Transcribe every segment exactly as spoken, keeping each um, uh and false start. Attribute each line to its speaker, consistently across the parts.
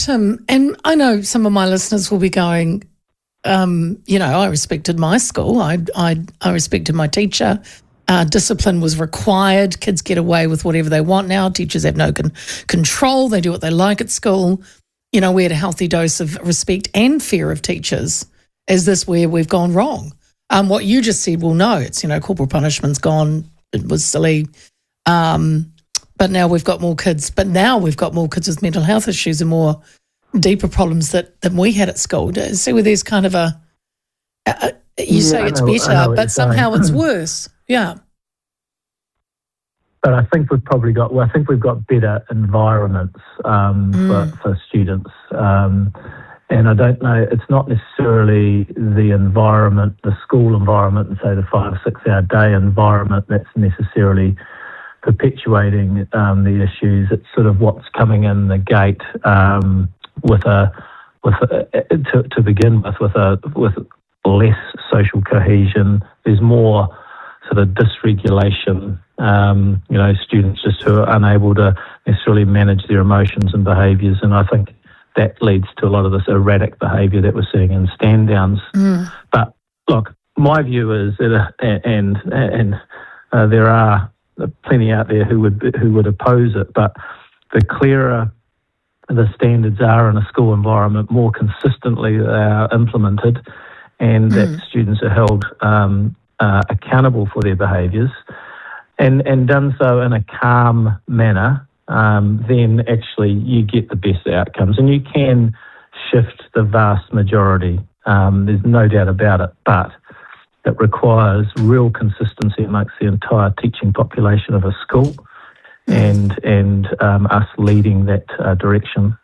Speaker 1: Tim, and I know some of my listeners will be going, um, you know, I respected my school. I I, I respected my teacher. Uh, discipline was required. Kids get away with whatever they want now. Teachers have no con- control. They do what they like at school. You know, we had a healthy dose of respect and fear of teachers. Is this where we've gone wrong? Um, what you just said, well, no, it's, you know, corporal punishment's gone. It was silly. Um, but now we've got more kids. But now we've got more kids with mental health issues and more deeper problems that than we had at school. So where there's kind of a, a you yeah, say it's know, better, but somehow it's worse. Yeah.
Speaker 2: But I think we've probably got, well, I think we've got better environments um, mm. for, for students. Um, and I don't know, it's not necessarily the environment, the school environment, and say the five or six hour day environment that's necessarily perpetuating um, the issues. It's sort of what's coming in the gate um, with a, with a, to, to begin with, with a, with less social cohesion. There's more sort of dysregulation, um, you know, students just who are unable to necessarily manage their emotions and behaviours. And I think that leads to a lot of this erratic behaviour that we're seeing in stand downs. Mm. But look, my view is that, uh, and and uh, there are plenty out there who would who would oppose it, but the clearer the standards are in a school environment, more consistently they are implemented, and mm. that students are held um, Uh, accountable for their behaviours and, and done so in a calm manner, um, then actually you get the best outcomes. And you can shift the vast majority, um, there's no doubt about it, but it requires real consistency amongst the entire teaching population of a school and, and um, us leading that uh, direction.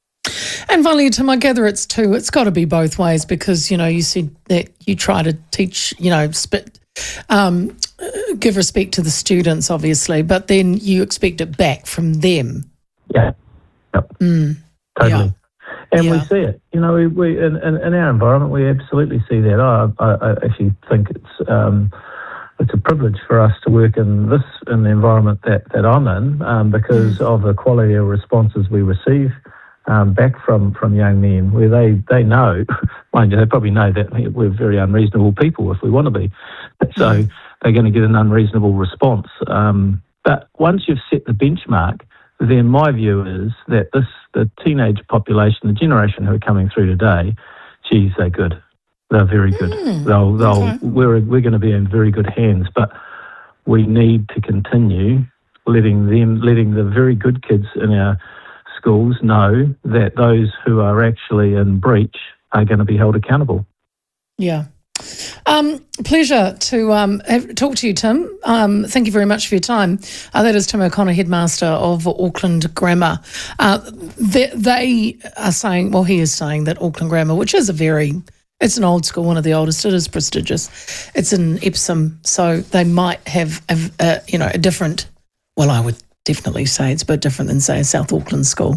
Speaker 1: And finally, Tim, I gather it's too, it's got to be both ways because, you know, you said that you try to teach, you know, spit, um, give respect to the students, obviously, but then you expect it back from them.
Speaker 2: Yeah. Yep.
Speaker 1: Mm.
Speaker 2: Totally.
Speaker 1: Yeah.
Speaker 2: And
Speaker 1: yeah.
Speaker 2: we see it. You know, we, we in, in, in our environment, we absolutely see that. I, I, I actually think it's um, it's a privilege for us to work in this, in the environment that, that I'm in um, because mm. of the quality of responses we receive. Um, back from, from young men where they, they know, mind you, they probably know that we're very unreasonable people if we want to be. So they're going to get an unreasonable response. Um, but once you've set the benchmark, then my view is that this the teenage population, the generation who are coming through today, geez, they're good. They're very good. Mm, they'll, they'll, okay. We're, we're going to be in very good hands, but we need to continue letting them, letting the very good kids in our schools know that those who are actually in breach are going to be held accountable.
Speaker 1: Yeah. Um, pleasure to um, have, talk to you, Tim. Um, thank you very much for your time. Uh, that is Tim O'Connor, Headmaster of Auckland Grammar. Uh, they, they are saying, well, he is saying that Auckland Grammar, which is a very, it's an old school, one of the oldest, it is prestigious. It's in Epsom, so they might have, a, a, you know, a different, well, I would definitely say it's a bit different than, say, a South Auckland school.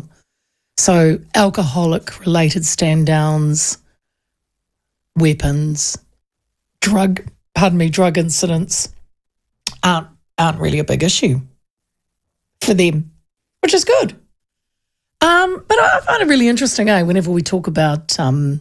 Speaker 1: So alcoholic-related stand-downs, weapons, drug, pardon me, drug incidents aren't, aren't really a big issue for them, which is good. Um, but I find it really interesting, eh, whenever we talk about, um,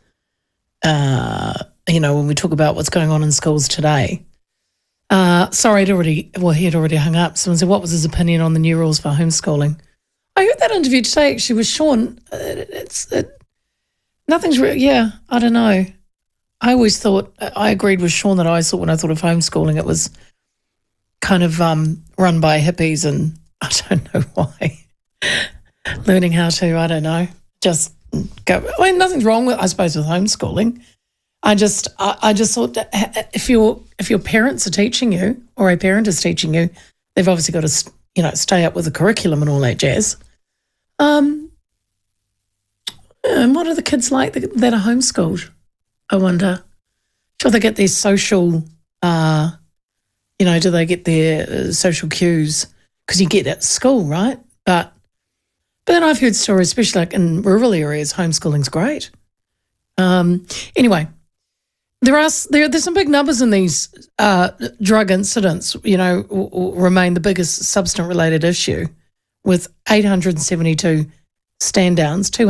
Speaker 1: uh, you know, when we talk about what's going on in schools today. Uh, sorry, I'd already, well, he had already hung up. Someone said, what was his opinion on the new rules for homeschooling? I heard that interview today actually with Sean. Uh, it's it, nothing's real. Yeah, I don't know. I always thought, I agreed with Sean that I thought when I thought of homeschooling, it was kind of um, run by hippies and I don't know why. Learning how to, I don't know, just go. I mean, nothing's wrong with, I suppose, with homeschooling. I just, I, I just thought that if your if your parents are teaching you, or a parent is teaching you, they've obviously got to, you know, stay up with the curriculum and all that jazz. Um, and what are the kids like that, that are homeschooled? I wonder. Sure, they get their social, uh, you know, do they get their uh, social cues? Because you get it at school, right? But but then I've heard stories, especially like in rural areas, homeschooling's great. Um, anyway. There are there there's some big numbers in these uh, drug incidents. You know, w- w- remain the biggest substance related issue, with eight hundred seventy-two stand downs, two